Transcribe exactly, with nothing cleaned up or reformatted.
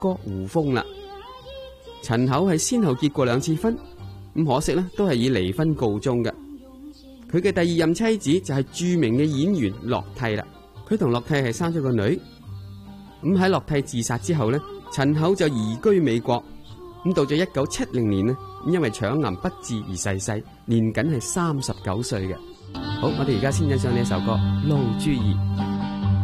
哥胡楓啦。陳厚係先後結過兩次婚，咁可惜咧都係以離婚告終嘅。佢嘅第二任妻子就係著名嘅演員樂蒂啦。佢同樂蒂係生咗個女。咁喺樂蒂自殺之後呢，陳厚就移居美國。咁到咗一九七零年呢，因為腸癌不治而逝世，年僅係三十九歲嘅。好，我哋而家先欣賞呢一首歌《露珠兒》。